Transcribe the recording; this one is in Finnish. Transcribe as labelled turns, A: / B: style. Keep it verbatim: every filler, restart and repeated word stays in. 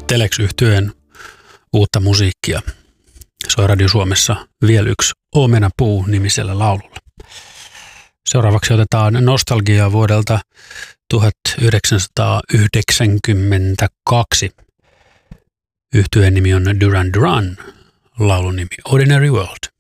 A: Telex-yhtyeen uutta musiikkia. Soi Radio Suomessa vielä yksi Omenapuu -nimisellä laululla. Seuraavaksi otetaan nostalgiaa vuodelta tuhatyhdeksänsataayhdeksänkymmentäkaksi. Yhtyeen nimi on Duran Duran, laulun nimi Ordinary World.